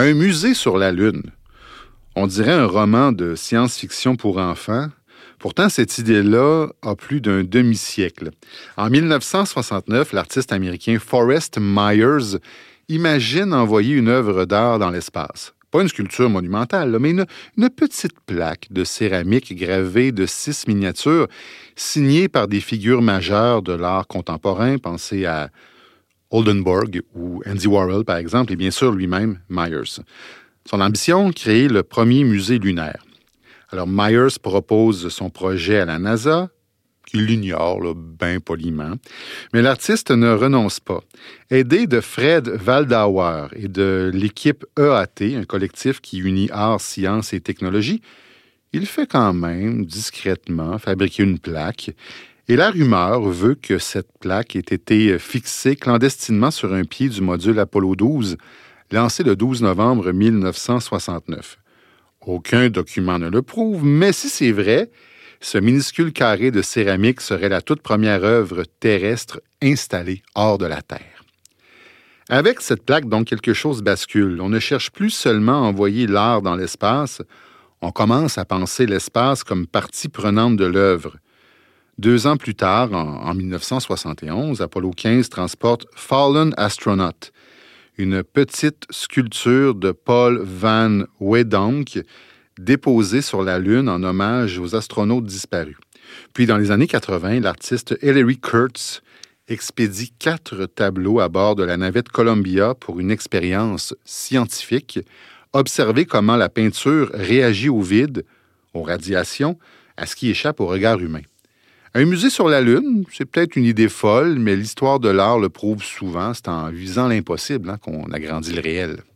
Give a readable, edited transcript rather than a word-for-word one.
Un musée sur la Lune. On dirait un roman de science-fiction pour enfants. Pourtant, cette idée-là a plus d'un demi-siècle. En 1969, l'artiste américain Forrest Myers imagine envoyer une œuvre d'art dans l'espace. Pas une sculpture monumentale, là, mais une petite plaque de céramique gravée de 6 miniatures signées par des figures majeures de l'art contemporain. Pensez à Oldenburg ou Andy Warhol, par exemple, et bien sûr lui-même, Myers. Son ambition, créer le premier musée lunaire. Alors, Myers propose son projet à la NASA, qui l'ignore, là, bien poliment. Mais l'artiste ne renonce pas. Aidé de Fred Waldauer et de l'équipe EAT, un collectif qui unit art, science et technologie, il fait quand même, discrètement, fabriquer une plaque. Et la rumeur veut que cette plaque ait été fixée clandestinement sur un pied du module Apollo 12, lancé le 12 novembre 1969. Aucun document ne le prouve, mais si c'est vrai, ce minuscule carré de céramique serait la toute première œuvre terrestre installée hors de la Terre. Avec cette plaque, donc, quelque chose bascule. On ne cherche plus seulement à envoyer l'art dans l'espace, on commence à penser l'espace comme partie prenante de l'œuvre. 2 ans plus tard, en 1971, Apollo 15 transporte Fallen Astronaut, une petite sculpture de Paul Van Weyonk déposée sur la Lune en hommage aux astronautes disparus. Puis, dans les années 80, l'artiste Hilary Kurtz expédie 4 tableaux à bord de la navette Columbia pour une expérience scientifique, observer comment la peinture réagit au vide, aux radiations, à ce qui échappe au regard humain. Un musée sur la Lune, c'est peut-être une idée folle, mais l'histoire de l'art le prouve souvent. C'est en visant l'impossible qu'on agrandit le réel.